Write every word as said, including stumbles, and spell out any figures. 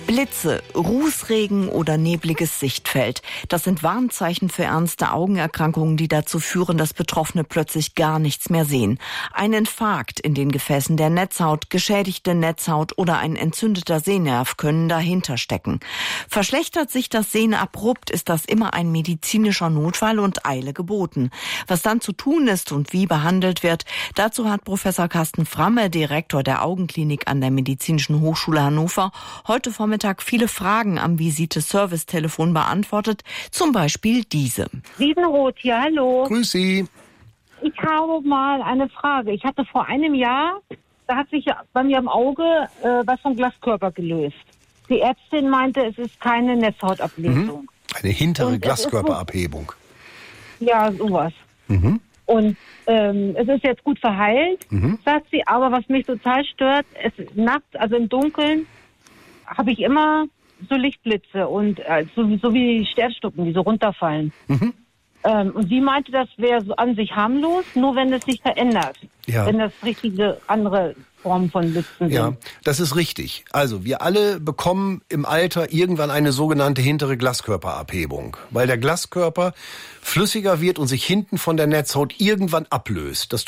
Blitze, Rußregen oder nebliges Sichtfeld. Das sind Warnzeichen für ernste Augenerkrankungen, die dazu führen, dass Betroffene plötzlich gar nichts mehr sehen. Ein Infarkt in den Gefäßen der Netzhaut, geschädigte Netzhaut oder ein entzündeter Sehnerv können dahinter stecken. Verschlechtert sich das Sehen abrupt, ist das immer ein medizinischer Notfall und Eile geboten. Was dann zu tun ist und wie behandelt wird, dazu hat Professor Carsten Framme, Direktor der Augenklinik an der Medizinischen Hochschule Hannover, heute Vormittag viele Fragen am Visite-Service-Telefon beantwortet, zum Beispiel diese. Wiedenroth, ja, hallo. Grüß Sie. Ich habe mal eine Frage. Ich hatte vor einem Jahr, da hat sich bei mir am Auge äh, was vom Glaskörper gelöst. Die Ärztin meinte, es ist keine Netzhautablesung. Mhm. Eine hintere Und Glaskörperabhebung. Ja, sowas. Mhm. Und ähm, es ist jetzt gut verheilt, Mhm. sagt sie. Aber was mich total stört, es nachts, also im Dunkeln, habe ich immer so Lichtblitze und äh, so, so wie Sternschnuppen, die so runterfallen. Mhm. Ähm, und sie meinte, das wäre so an sich harmlos, nur wenn es sich verändert. Ja. Wenn das richtige andere Formen von Blitzen sind. Ja, das ist richtig. Also wir alle bekommen im Alter irgendwann eine sogenannte hintere Glaskörperabhebung, weil der Glaskörper flüssiger wird und sich hinten von der Netzhaut irgendwann ablöst. Das tut